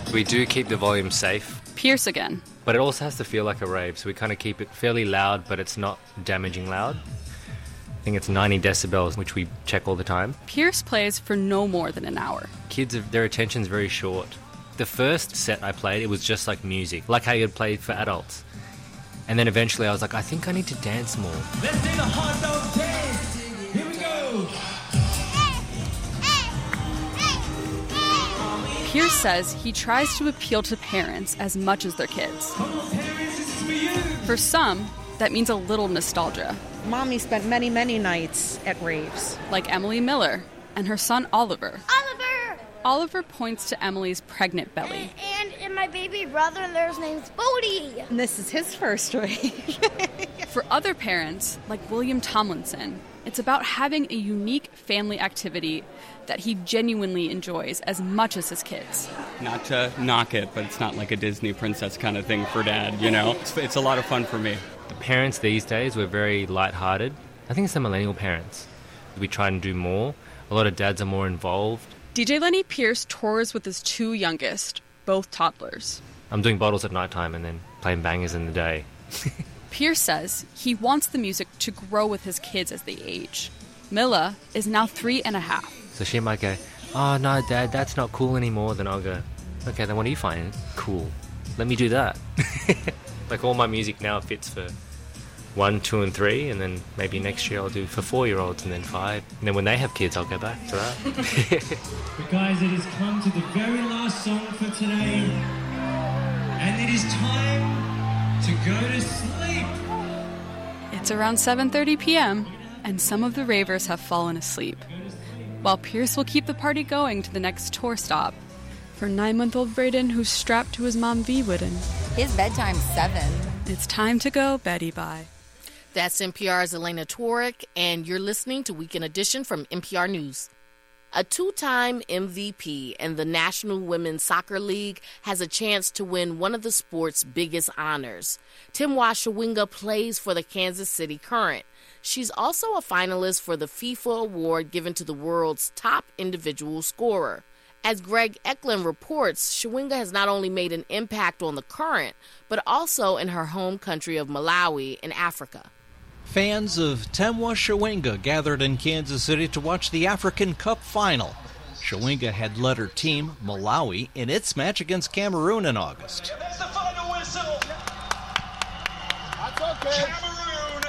We do keep the volume safe. Pierce again. But it also has to feel like a rave, so we kind of keep it fairly loud, but it's not damaging loud. I think it's 90 decibels, which we check all the time. Pierce plays for no more than an hour. Kids, their attention's very short. The first set I played, it was just like music, like how you'd play for adults. And then eventually I was like, I think I need to dance more. Let's do the hot dog dance. Here we go. Pierce says he tries to appeal to parents as much as their kids. Come on, parents, this is for you. For some, that means a little nostalgia. Mommy spent many, many nights at raves. Like Emily Miller and her son Oliver. Oliver! Oliver points to Emily's pregnant belly. And my baby brother, and their name's Bodie. And this is his first rave. For other parents, like William Tomlinson, it's about having a unique family activity that he genuinely enjoys as much as his kids. Not to knock it, but it's not like a Disney princess kind of thing for Dad, you know? It's a lot of fun for me. The parents these days were very lighthearted. I think it's the millennial parents. We try and do more. A lot of dads are more involved. DJ Lenny Pierce tours with his two youngest, both toddlers. I'm doing bottles at nighttime and then playing bangers in the day. Pierce says he wants the music to grow with his kids as they age. Milla is now 3.5. So she might go, oh no Dad, that's not cool anymore. Then I'll go, okay, then what do you find cool? Let me do that. Like all my music now fits for 1, 2 and 3, and then maybe next year I'll do for 4-year-olds and then 5. And then when they have kids, I'll go back to that. But guys, it has come to the very last song for today. And it is time to go to sleep. It's around 7:30 p.m., and some of the ravers have fallen asleep, while Pierce will keep the party going to the next tour stop. For 9-month-old Brayden, who's strapped to his mom V Wooden, his bedtime's 7. It's time to go Betty bye. That's NPR's Elena Torick, and you're listening to Weekend Edition from NPR News. A 2-time MVP in the National Women's Soccer League has a chance to win one of the sport's biggest honors. Timwa Shawinga plays for the Kansas City Current. She's also a finalist for the FIFA award given to the world's top individual scorer. As Greg Eklund reports, Shawinga has not only made an impact on the Current, but also in her home country of Malawi in Africa. Fans of Temwa Shawinga gathered in Kansas City to watch the African Cup final. Shawinga had led her team, Malawi, in its match against Cameroon in August. That's the final whistle. That's okay. Cameroon.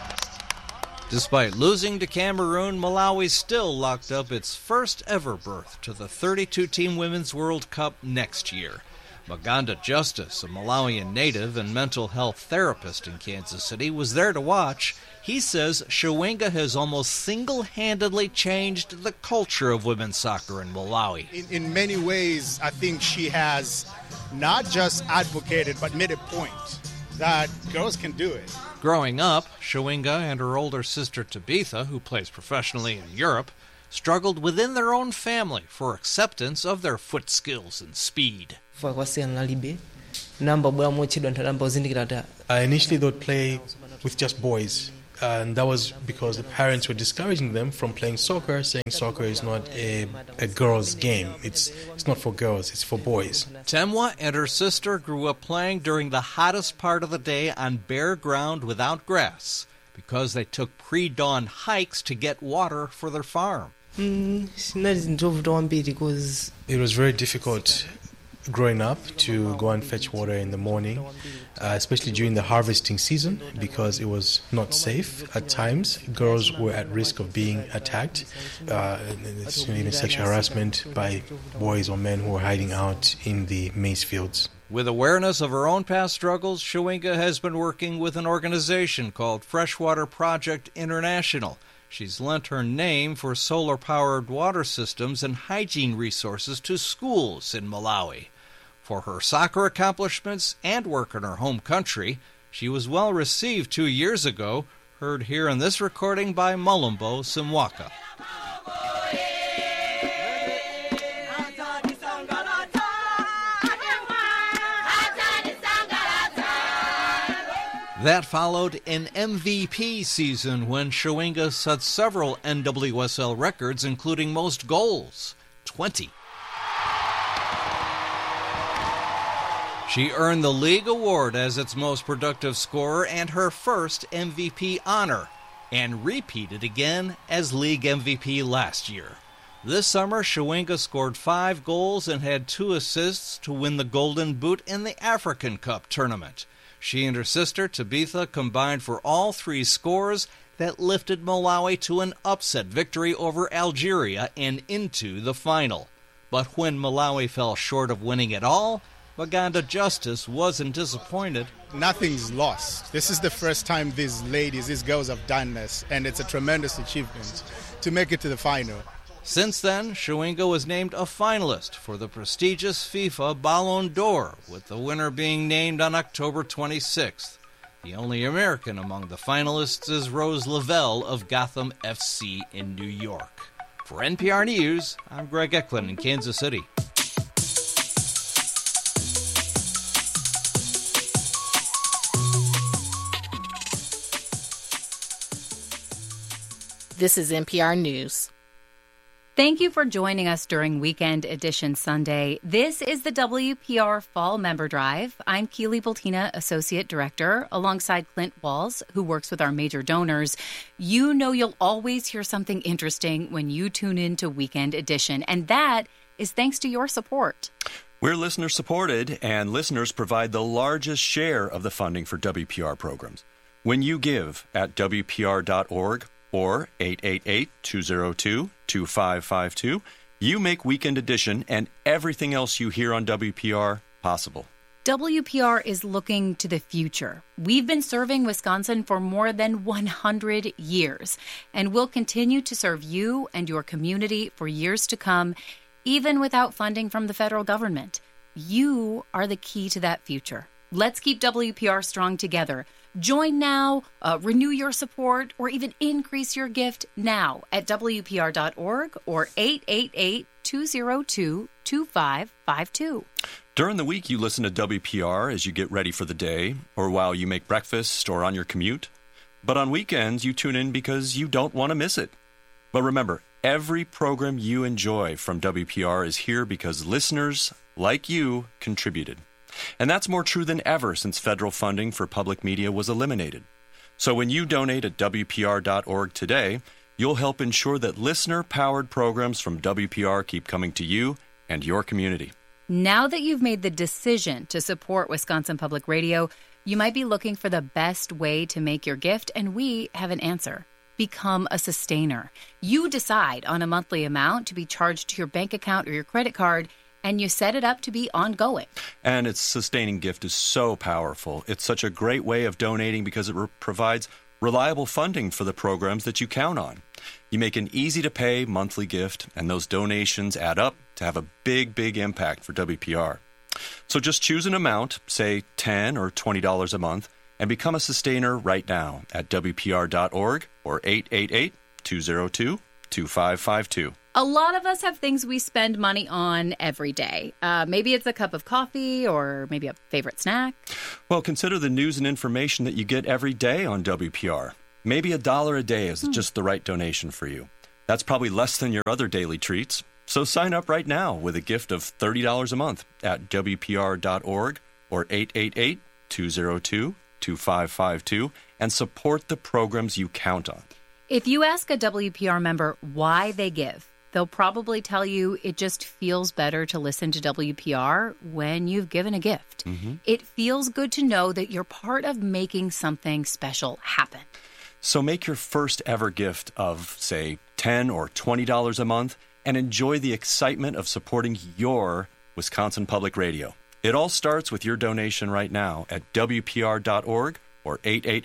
Despite losing to Cameroon, Malawi still locked up its first ever berth to the 32-team Women's World Cup next year. Maganda Justice, a Malawian native and mental health therapist in Kansas City, was there to watch. He says Shawinga has almost single-handedly changed the culture of women's soccer in Malawi. In many ways, I think she has not just advocated, but made a point that girls can do it. Growing up, Shawinga and her older sister Tabitha, who plays professionally in Europe, struggled within their own family for acceptance of their foot skills and speed. I initially thought play with just boys, and that was because the parents were discouraging them from playing soccer, saying soccer is not a girls' game. It's not for girls, it's for boys. Temwa and her sister grew up playing during the hottest part of the day on bare ground without grass because they took pre-dawn hikes to get water for their farm. It was very difficult growing up to go and fetch water in the morning, especially during the harvesting season, because it was not safe. At times, girls were at risk of being attacked, even sexual harassment by boys or men who were hiding out in the maize fields. With awareness of her own past struggles, Shawinga has been working with an organization called Freshwater Project International. She's lent her name for solar-powered water systems and hygiene resources to schools in Malawi. For her soccer accomplishments and work in her home country, she was well received 2 years ago, heard here in this recording by Mulumbo Simwaka. That followed an MVP season when Shawinga set several NWSL records, including most goals, 20. She earned the league award as its most productive scorer and her first MVP honor, and repeated again as league MVP last year. This summer, Chwenga scored 5 goals and had 2 assists to win the Golden Boot in the African Cup tournament. She and her sister, Tabitha, combined for all 3 scores that lifted Malawi to an upset victory over Algeria and into the final. But when Malawi fell short of winning it all, Baganda Justice wasn't disappointed. Nothing's lost. This is the first time these girls have done this, and it's a tremendous achievement to make it to the final. Since then, Chwenga was named a finalist for the prestigious FIFA Ballon d'Or, with the winner being named on October 26th. The only American among the finalists is Rose Lavelle of Gotham FC in New York. For NPR News, I'm Greg Eklund in Kansas City. This is NPR News. Thank you for joining us during Weekend Edition Sunday. This is the WPR Fall Member Drive. I'm Keely Bultina, Associate Director, alongside Clint Walls, who works with our major donors. You know you'll always hear something interesting when you tune in to Weekend Edition, and that is thanks to your support. We're listener-supported, and listeners provide the largest share of the funding for WPR programs. When you give at WPR.org, or 888-202-2552, you make Weekend Edition and everything else you hear on WPR possible. WPR is looking to the future. We've been serving Wisconsin for more than 100 years, and we'll continue to serve you and your community for years to come, even without funding from the federal government. You are the key to that future. Let's keep WPR strong together. Join now, renew your support, or even increase your gift now at WPR.org or 888-202-2552. During the week, you listen to WPR as you get ready for the day, or while you make breakfast, or on your commute. But on weekends, you tune in because you don't want to miss it. But remember, every program you enjoy from WPR is here because listeners like you contributed. And that's more true than ever since federal funding for public media was eliminated. So when you donate at WPR.org today, you'll help ensure that listener-powered programs from WPR keep coming to you and your community. Now that you've made the decision to support Wisconsin Public Radio, you might be looking for the best way to make your gift, and we have an answer. Become a sustainer. You decide on a monthly amount to be charged to your bank account or your credit card, and you set it up to be ongoing. And its sustaining gift is so powerful. It's such a great way of donating because it provides reliable funding for the programs that you count on. You make an easy-to-pay monthly gift, and those donations add up to have a big, big impact for WPR. So just choose an amount, say $10 or $20 a month, and become a sustainer right now at WPR.org or 888-202-2552. A lot of us have things we spend money on every day. Maybe it's a cup of coffee or maybe a favorite snack. Well, consider the news and information that you get every day on WPR. Maybe $1 a day is just the right donation for you. That's probably less than your other daily treats. So sign up right now with a gift of $30 a month at WPR.org or 888-202-2552 and support the programs you count on. If you ask a WPR member why they give, they'll probably tell you it just feels better to listen to WPR when you've given a gift. Mm-hmm. It feels good to know that you're part of making something special happen. So make your first ever gift of, say, $10 or $20 a month and enjoy the excitement of supporting your Wisconsin Public Radio. It all starts with your donation right now at WPR.org or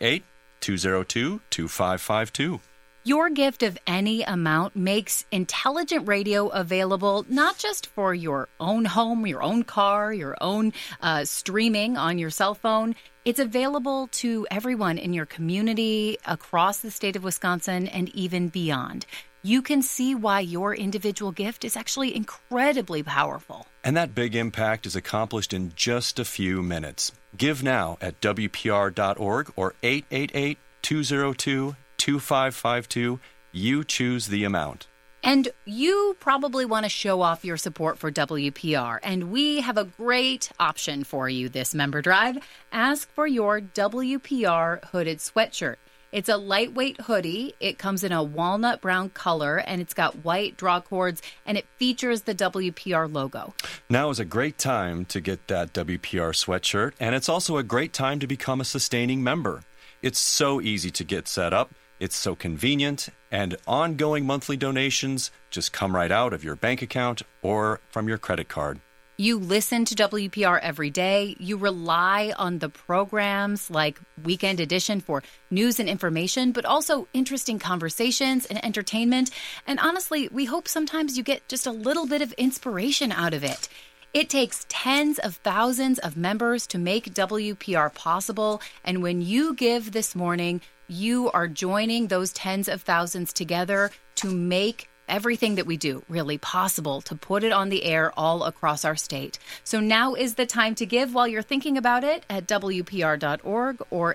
888-202-2552. Your gift of any amount makes intelligent radio available not just for your own home, your own car, your own streaming on your cell phone. It's available to everyone in your community, across the state of Wisconsin, and even beyond. You can see why your individual gift is actually incredibly powerful. And that big impact is accomplished in just a few minutes. Give now at WPR.org or 888-202-2552. You choose the amount. And you probably want to show off your support for WPR, and we have a great option for you this member drive. Ask for your WPR hooded sweatshirt. It's a lightweight hoodie. It comes in a walnut brown color, and it's got white draw cords, and it features the WPR logo. Now is a great time to get that WPR sweatshirt, and it's also a great time to become a sustaining member. It's so easy to get set up. It's so convenient, and ongoing monthly donations just come right out of your bank account or from your credit card. You listen to WPR every day. You rely on the programs like Weekend Edition for news and information, but also interesting conversations and entertainment. And honestly, we hope sometimes you get just a little bit of inspiration out of it. It takes tens of thousands of members to make WPR possible. And when you give this morning, you are joining those tens of thousands together to make everything that we do really possible, to put it on the air all across our state. So now is the time to give while you're thinking about it at WPR.org or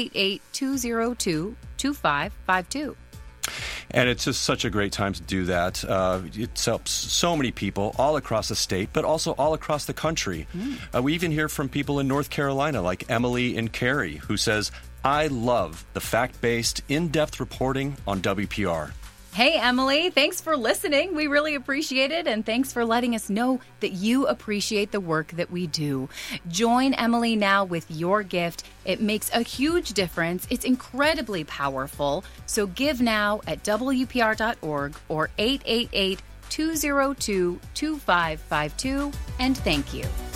888-202-2552. And it's just such a great time to do that. It helps so many people all across the state, but also all across the country. We even hear from people in North Carolina like Emily and Carrie, who says, I love the fact-based, in-depth reporting on WPR. Hey, Emily, thanks for listening. We really appreciate it, and thanks for letting us know that you appreciate the work that we do. Join Emily now with your gift. It makes a huge difference. It's incredibly powerful. So give now at WPR.org or 888-202-2552, and thank you.